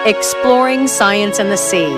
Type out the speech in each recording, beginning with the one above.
Exploring science and the sea.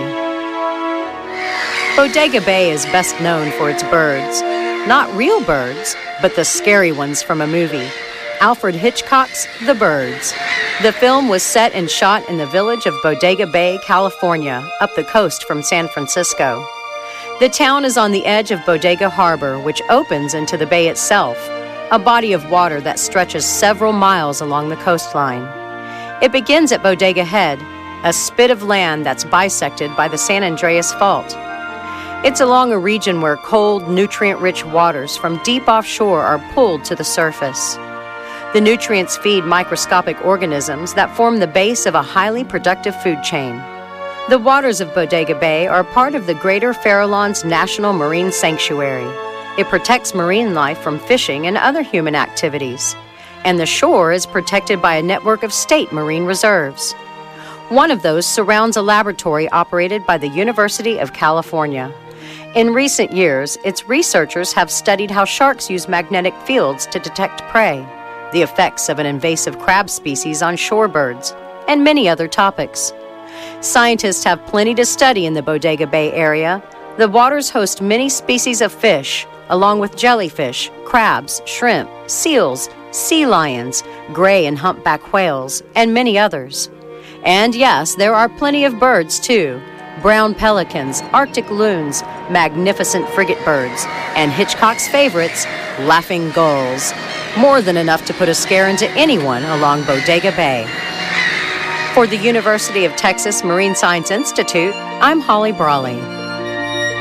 Bodega Bay is best known for its birds. Not real birds, but the scary ones from a movie, Alfred Hitchcock's The Birds. The film was set and shot in the village of Bodega Bay, California, up the coast from San Francisco. The town is on the edge of Bodega Harbor, which opens into the bay itself, a body of water that stretches several miles along the coastline. It begins at Bodega Head, a spit of land that's bisected by the San Andreas Fault. It's along a region where cold, nutrient-rich waters from deep offshore are pulled to the surface. The nutrients feed microscopic organisms that form the base of a highly productive food chain. The waters of Bodega Bay are part of the Greater Farallones National Marine Sanctuary. It protects marine life from fishing and other human activities, and the shore is protected by a network of state marine reserves. One of those surrounds a laboratory operated by the University of California. In recent years, its researchers have studied how sharks use magnetic fields to detect prey, the effects of an invasive crab species on shorebirds, and many other topics. Scientists have plenty to study in the Bodega Bay area. The waters host many species of fish, along with jellyfish, crabs, shrimp, seals, sea lions, gray and humpback whales, and many others. And yes, there are plenty of birds, too. Brown pelicans, Arctic loons, magnificent frigate birds, and Hitchcock's favorites, laughing gulls. More than enough to put a scare into anyone along Bodega Bay. For the University of Texas Marine Science Institute, I'm Holly Brawley.